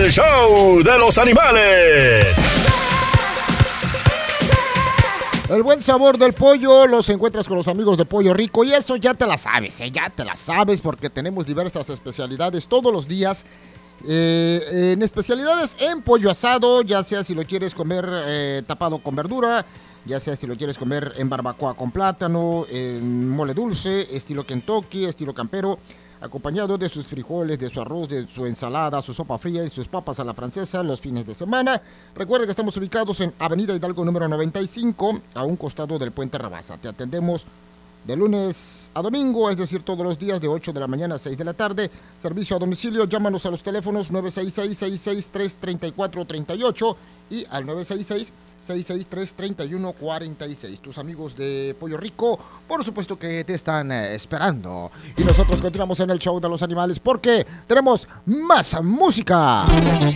El show de los animales. El buen sabor del pollo los encuentras con los amigos de Pollo Rico y eso ya te la sabes, ya te la sabes porque tenemos diversas especialidades todos los días. En especialidades en pollo asado, ya sea si lo quieres comer tapado con verdura, ya sea si lo quieres comer en barbacoa con plátano, en mole dulce, estilo Kentucky, estilo campero, acompañado de sus frijoles, de su arroz, de su ensalada, su sopa fría y sus papas a la francesa los fines de semana. Recuerda que estamos ubicados en Avenida Hidalgo número 95, a un costado del Puente Rabasa. Te atendemos de lunes a domingo, es decir, todos los días de 8 de la mañana a 6 de la tarde. Servicio a domicilio, llámanos a los teléfonos 966-663-3438 y al 966-663-3146. Tus amigos de Pollo Rico, por supuesto que te están esperando. Y nosotros continuamos en el show de los animales porque tenemos más música.